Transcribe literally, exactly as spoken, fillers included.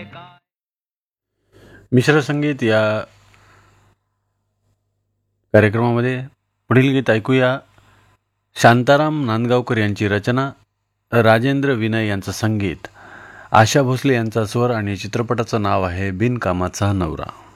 मिश्र संगीत या कार्यक्रमामध्ये पुढील गीत ऐकूया. शांताराम नांदगावकर यांची रचना, राजेंद्र विनय यांचं संगीत, आशा भोसले यांचा स्वर आणि चित्रपटाचं नाव आहे बिनकामाचा नवरा.